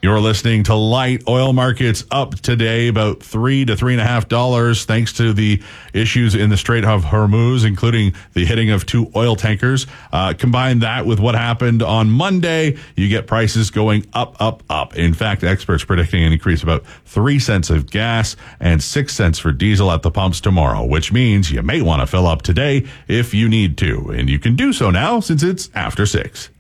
You're listening to Light. Oil markets up today about $3 to $3.50 thanks to the issues in the Strait of Hormuz, including the hitting of 2 oil tankers. Combine that with what happened on Monday, you get prices going up. In fact, experts predicting an increase about 3 cents of gas and 6 cents for diesel at the pumps tomorrow, which means you may want to fill up today if you need to. And you can do so now since it's after 6.